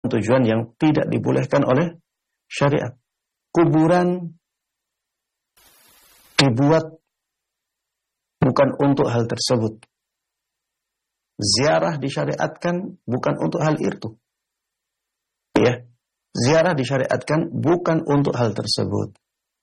tujuan yang tidak dibolehkan oleh syariat. Kuburan dibuat bukan untuk hal tersebut. Ziarah disyariatkan bukan untuk hal itu. Ya, ziarah disyariatkan bukan untuk hal tersebut.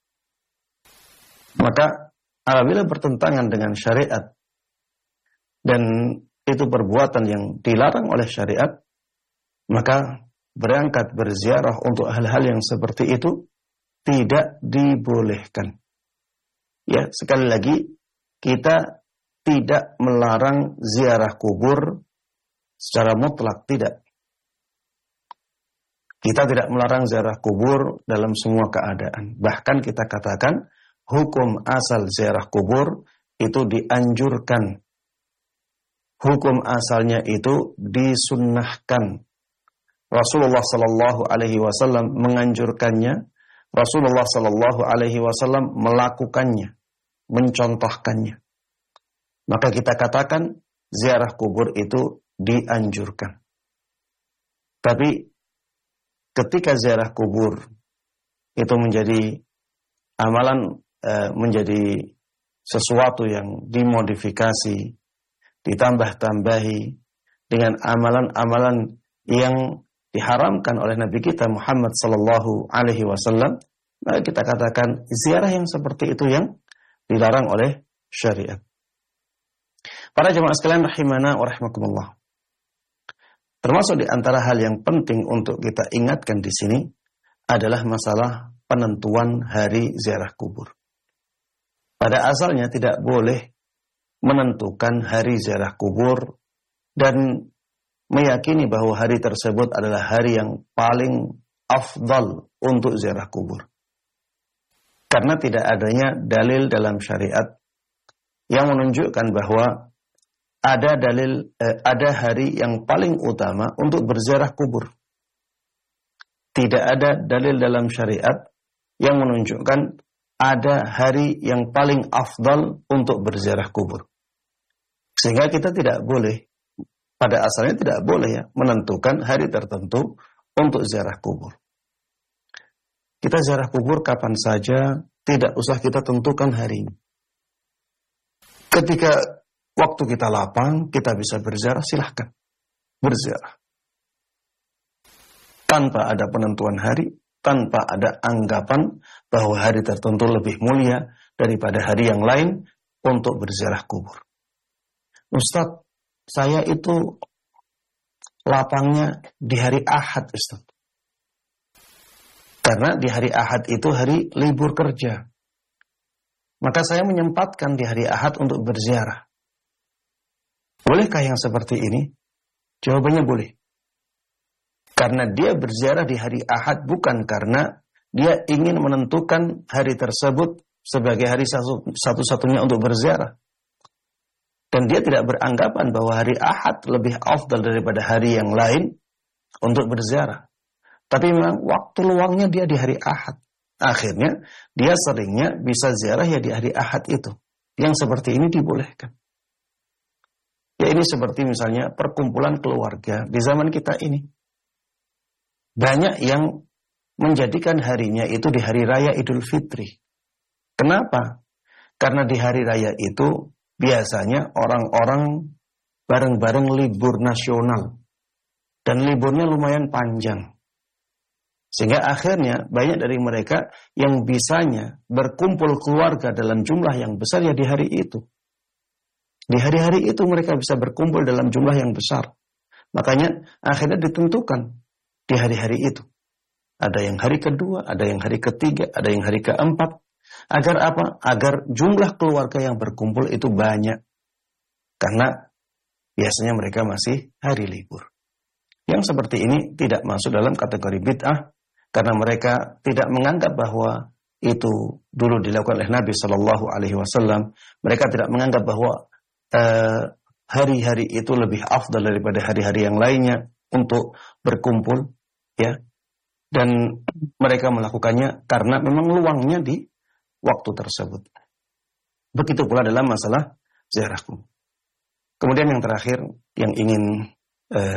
Maka apabila bertentangan dengan syariat dan itu perbuatan yang dilarang oleh syariat, maka berangkat berziarah untuk hal-hal yang seperti itu tidak dibolehkan. Ya, sekali lagi kita tidak melarang ziarah kubur secara mutlak, tidak. Kita tidak melarang ziarah kubur dalam semua keadaan. Bahkan kita katakan hukum asal ziarah kubur itu dianjurkan. Hukum asalnya itu disunnahkan. Rasulullah sallallahu alaihi wasallam menganjurkannya. Rasulullah sallallahu alaihi wasallam melakukannya, mencontohkannya. Maka kita katakan ziarah kubur itu dianjurkan. Tapi ketika ziarah kubur itu menjadi amalan, menjadi sesuatu yang dimodifikasi, ditambah-tambahi dengan amalan-amalan yang diharamkan oleh Nabi kita Muhammad sallallahu alaihi wasallam, maka kita katakan ziarah yang seperti itu yang dilarang oleh syariat. Para jemaah sekalian rahimana wa rahimakumullah. Termasuk di antara hal yang penting untuk kita ingatkan di sini adalah masalah penentuan hari ziarah kubur. Pada asalnya tidak boleh menentukan hari ziarah kubur dan meyakini bahwa hari tersebut adalah hari yang paling afdal untuk ziarah kubur. Karena tidak adanya dalil dalam syariat yang menunjukkan bahwa ada hari yang paling utama untuk berziarah kubur. Tidak ada dalil dalam syariat yang menunjukkan ada hari yang paling afdal untuk berziarah kubur. Sehingga kita tidak boleh, pada asalnya tidak boleh ya, menentukan hari tertentu untuk ziarah kubur. Kita ziarah kubur kapan saja, tidak usah kita tentukan harinya. Ketika waktu kita lapang, kita bisa berziarah, silahkan berziarah. Tanpa ada penentuan hari, tanpa ada anggapan bahwa hari tertentu lebih mulia daripada hari yang lain untuk berziarah kubur. Ustaz, saya itu lapangnya di hari Ahad, Ustaz. Karena di hari Ahad itu hari libur kerja. Maka saya menyempatkan di hari Ahad untuk berziarah. Bolehkah yang seperti ini? Jawabannya boleh. Karena dia berziarah di hari Ahad bukan karena dia ingin menentukan hari tersebut sebagai hari satu-satunya untuk berziarah. Dan dia tidak beranggapan bahwa hari Ahad lebih afdal daripada hari yang lain untuk berziarah. Tapi memang waktu luangnya dia di hari Ahad. Akhirnya dia seringnya bisa ziarah ya di hari Ahad itu. Yang seperti ini dibolehkan. Ya ini seperti misalnya perkumpulan keluarga di zaman kita ini. Banyak yang menjadikan harinya itu di hari raya Idul Fitri. Kenapa? Karena di hari raya itu biasanya orang-orang bareng-bareng libur nasional. Dan liburnya lumayan panjang. Sehingga akhirnya banyak dari mereka yang bisanya berkumpul keluarga dalam jumlah yang besar ya di hari itu. Di hari-hari itu mereka bisa berkumpul dalam jumlah yang besar. Makanya akhirnya ditentukan di hari-hari itu. Ada yang hari kedua, ada yang hari ketiga, ada yang hari keempat. Agar apa? Agar jumlah keluarga yang berkumpul itu banyak. Karena biasanya mereka masih hari libur. Yang seperti ini tidak masuk dalam kategori bid'ah. Karena mereka tidak menganggap bahwa itu dulu dilakukan oleh Nabi SAW. Mereka tidak menganggap bahwa hari-hari itu lebih afdal daripada hari-hari yang lainnya untuk berkumpul, ya. Dan mereka melakukannya karena memang luangnya di waktu tersebut. Begitu pula dalam masalah ziarah kubur. Kemudian yang terakhir yang ingin